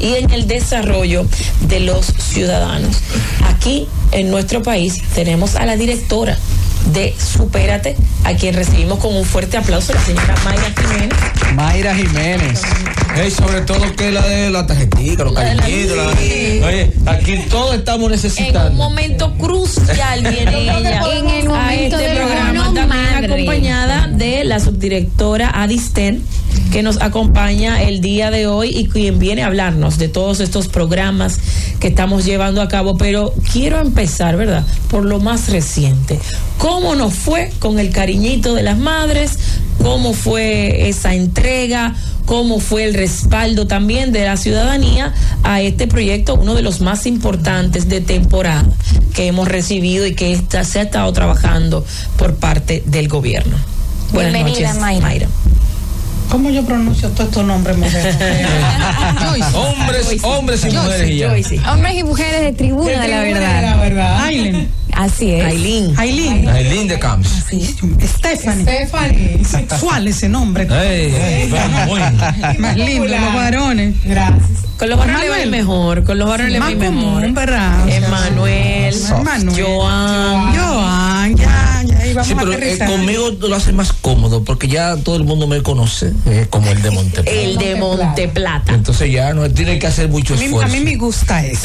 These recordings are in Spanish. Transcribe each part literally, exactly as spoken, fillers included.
y en el desarrollo de los ciudadanos. Aquí en nuestro país tenemos a la directora de Supérate, a quien recibimos con un fuerte aplauso, la señora Mayra Jiménez. Mayra Jiménez. Hey, sobre todo que la de la tarjetita, los cariñitos. La... Oye, aquí todos estamos necesitando. En un momento crucial viene ella en el momento a este del programa, bono también madre, acompañada de la subdirectora Adisten, que nos acompaña el día de hoy y quien viene a hablarnos de todos estos programas que estamos llevando a cabo. Pero quiero empezar, ¿verdad?, por lo más reciente. ¿Cómo nos fue con el cariñito de las madres? ¿Cómo fue esa entrega? ¿Cómo fue el respaldo también de la ciudadanía a este proyecto, uno de los más importantes de temporada que hemos recibido y que esta, se ha estado trabajando por parte del gobierno? Buenas Bienvenida, noches, Mayra. Mayra. ¿Cómo yo pronuncio todos estos nombres modernos? Hombres, Joyce. hombres y Joyce, mujeres y ya. Joyce. Hombres y mujeres de tribuna, de la verdad. La verdad. Aileen. Así es. Ailín. Aileen. Aileen de Camps. Stephanie. Stephanie. Sexual ese nombre. Hey, muy. Más lindo, los varones. Gracias. Con los varones le va Manuel. mejor, con los varones le va Más mejor. común, ¿verdad? Emanuel, Manuel. Joan. Joan, ya, ya, y vamos Sí, a pero eh, aterrizar. conmigo lo hace más cómodo porque ya todo el mundo me conoce eh, como el de Monteplata. El de Monteplata. Entonces ya no tiene que hacer mucho A mí, esfuerzo. a mí me gusta eso.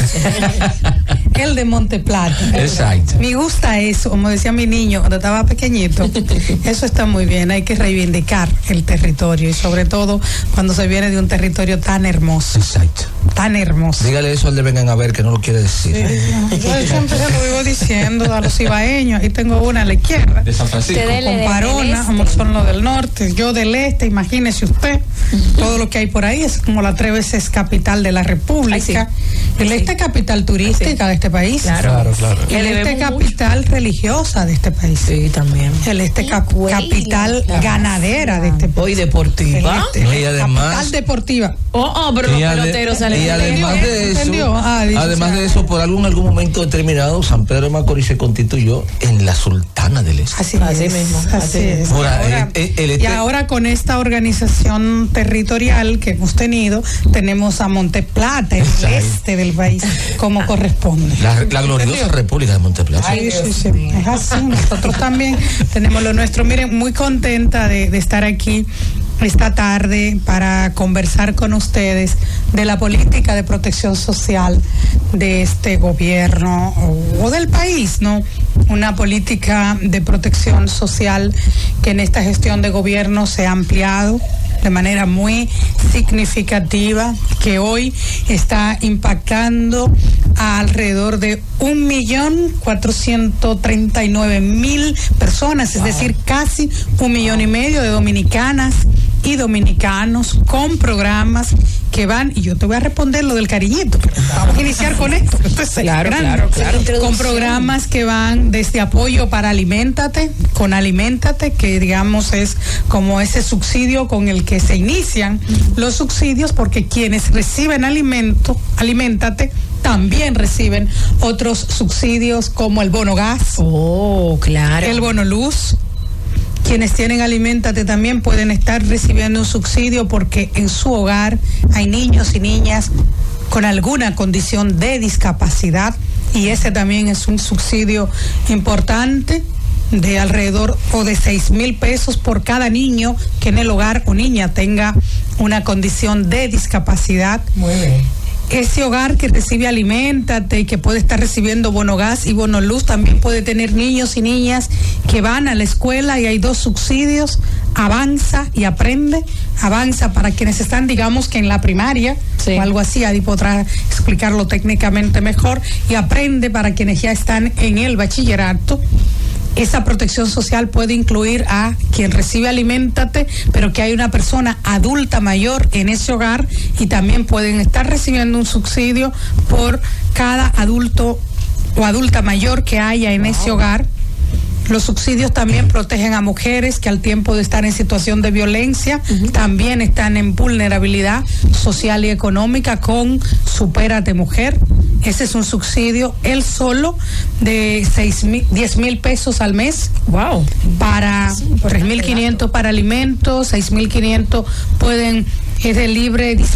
El de Monteplata. Exacto. Me gusta eso, como decía mi niño cuando estaba pequeñito. Eso está muy bien, hay que reivindicar el territorio y sobre todo cuando se viene de un territorio tan hermoso, Exacto. tan hermoso. Dígale eso al de Vengan a Ver que no lo quiere decir. Yo siempre se lo vivo diciendo a los ibaeños. Ahí tengo una a la izquierda, De San Francisco. Ustedes le con den Parona, del como este. son los del norte, yo del este. Imagínese usted todo lo que hay por ahí. Es como la tres veces capital de la República. Ay, sí. El Ay, este sí. capital turística Ay, de este país. Claro, claro. El Le este debemos capital religiosa de este país. Sí, también. El este cap- Güey, capital claro. ganadera de este país. Hoy deportiva. El este, Y además- capital deportiva. Oh, oh, pero los Y, ade- peloteros salen. y además de eso, ¿Entendió? Ah, dicho además sea. de eso, por algún algún momento determinado, San Pedro de Macorís se constituyó en la Sultana del Este. Así, Así es, mismo, así así es. mismo. Ahora, Ahora- eh, eh, el y este- ahora con esta organización territorial que hemos tenido, tenemos a Monteplata, el Exacto. este del país, como corresponde. La, la gloriosa República de Monteplata. Sí, sí, sí, es así. Nosotros también tenemos lo nuestro. Miren, muy contenta de, de estar aquí esta tarde para conversar con ustedes de la política de protección social de este gobierno o, o del país, ¿no? Una política de protección social que en esta gestión de gobierno se ha ampliado de manera muy significativa, que hoy está impactando a alrededor de un millón cuatrocientos treinta y nueve mil personas, es decir, casi un millón y medio de dominicanas y dominicanos con programas que van, y yo te voy a responder lo del cariñito, pero vamos a iniciar con esto, que esto es Claro, grande. claro, claro. Con programas que van desde apoyo para Aliméntate, con Aliméntate, que digamos es como ese subsidio con el que se inician los subsidios, porque quienes reciben alimento, Aliméntate, también reciben otros subsidios como el bono gas, Oh, claro. el bono luz. Quienes tienen Aliméntate también pueden estar recibiendo un subsidio porque en su hogar hay niños y niñas con alguna condición de discapacidad, y ese también es un subsidio importante de alrededor o de seis mil pesos por cada niño que en el hogar o niña tenga una condición de discapacidad. Muy bien. Ese hogar que recibe Aliméntate y que puede estar recibiendo bono gas y bono luz también puede tener niños y niñas que van a la escuela, y hay dos subsidios: Avanza y Aprende. Avanza para quienes están, digamos, que en la primaria, sí, o algo así, ahí podrá explicarlo técnicamente mejor, y Aprende para quienes ya están en el bachillerato. Esa protección social puede incluir a quien recibe Aliméntate, pero que hay una persona adulta mayor en ese hogar, y también pueden estar recibiendo un subsidio por cada adulto o adulta mayor que haya en ese hogar. Los subsidios también protegen a mujeres que al tiempo de estar en situación de violencia uh-huh. también están en vulnerabilidad social y económica con Supérate Mujer. Ese es un subsidio, él solo, de seis mil, diez mil pesos al mes. Wow. Para tres mil quinientos para alimentos, seis mil quinientos pueden, es de libre